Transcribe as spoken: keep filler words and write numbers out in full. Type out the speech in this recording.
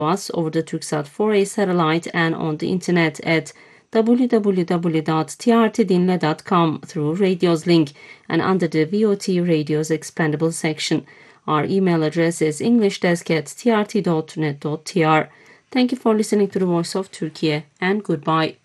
us over the Turksat four A satellite and on the internet at w w w dot t r t dinle dot com through Radios link and under the V O T Radios Expandable section. Our email address is englishdesk at t r t dot net dot t r. Thank you for listening to the Voice of Turkey and goodbye.